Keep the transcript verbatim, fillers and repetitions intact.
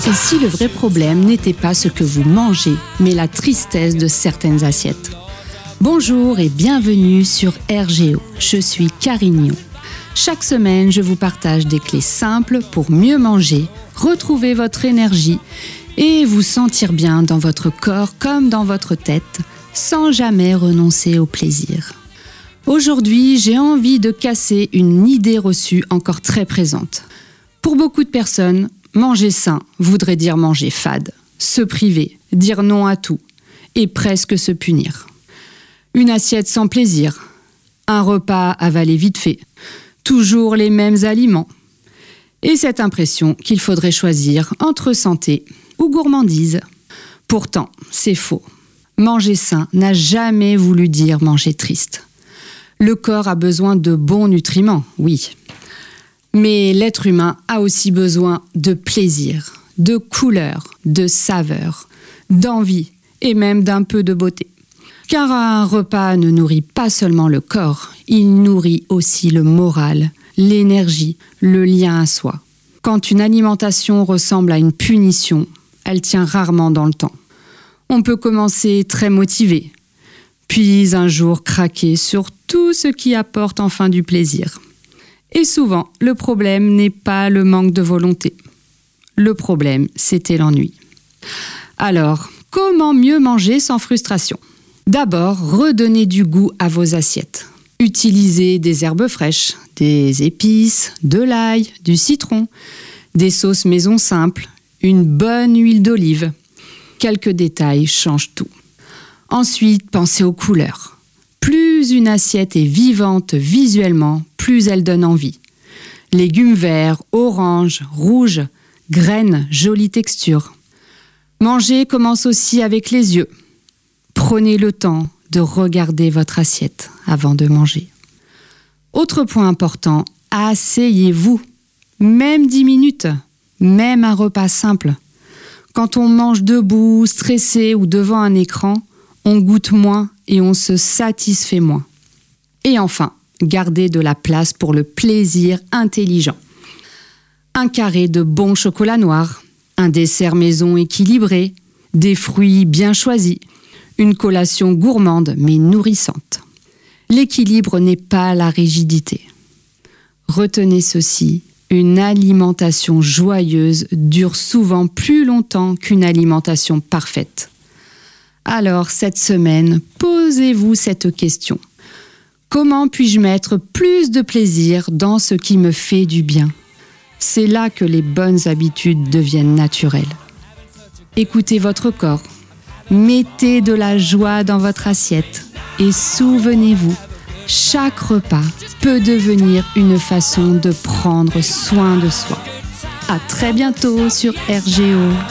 Et si le vrai problème n'était pas ce que vous mangez, mais la tristesse de certaines assiettes? Bonjour et bienvenue sur R G O, je suis Carignon. Chaque semaine, je vous partage des clés simples pour mieux manger, retrouver votre énergie et vous sentir bien dans votre corps comme dans votre tête, sans jamais renoncer au plaisir. Aujourd'hui, j'ai envie de casser une idée reçue encore très présente. Pour beaucoup de personnes, manger sain voudrait dire manger fade, se priver, dire non à tout et presque se punir. Une assiette sans plaisir, un repas avalé vite fait, toujours les mêmes aliments. Et cette impression qu'il faudrait choisir entre santé ou gourmandise. Pourtant, c'est faux. Manger sain n'a jamais voulu dire manger triste. Le corps a besoin de bons nutriments, oui. Mais l'être humain a aussi besoin de plaisir, de couleur, de saveur, d'envie et même d'un peu de beauté. Car un repas ne nourrit pas seulement le corps, il nourrit aussi le moral, l'énergie, le lien à soi. Quand une alimentation ressemble à une punition, elle tient rarement dans le temps. On peut commencer très motivé, puis un jour craquer sur tout ce qui apporte enfin du plaisir. Et souvent, le problème n'est pas le manque de volonté. Le problème, c'était l'ennui. Alors, comment mieux manger sans frustration ? D'abord, redonnez du goût à vos assiettes. Utilisez des herbes fraîches, des épices, de l'ail, du citron, des sauces maison simples, une bonne huile d'olive. Quelques détails changent tout. Ensuite, pensez aux couleurs. Plus une assiette est vivante visuellement, plus elle donne envie. Légumes verts, oranges, rouges, graines, jolie texture. Manger commence aussi avec les yeux. Prenez le temps de regarder votre assiette avant de manger. Autre point important, asseyez-vous. Même dix minutes, même un repas simple. Quand on mange debout, stressé ou devant un écran, on goûte moins et on se satisfait moins. Et enfin, gardez de la place pour le plaisir intelligent. Un carré de bon chocolat noir, un dessert maison équilibré, des fruits bien choisis, une collation gourmande mais nourrissante. L'équilibre n'est pas la rigidité. Retenez ceci, une alimentation joyeuse dure souvent plus longtemps qu'une alimentation parfaite. Alors, cette semaine, posez-vous cette question. Comment puis-je mettre plus de plaisir dans ce qui me fait du bien ? C'est là que les bonnes habitudes deviennent naturelles. Écoutez votre corps. Mettez de la joie dans votre assiette et souvenez-vous, chaque repas peut devenir une façon de prendre soin de soi. À très bientôt sur R G O.